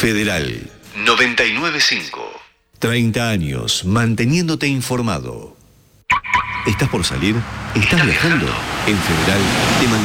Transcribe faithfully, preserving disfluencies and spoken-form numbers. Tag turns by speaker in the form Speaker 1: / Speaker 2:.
Speaker 1: Federal noventa y nueve punto cinco. treinta años manteniéndote informado. ¿Estás por salir? ¿Estás viajando? En Federal te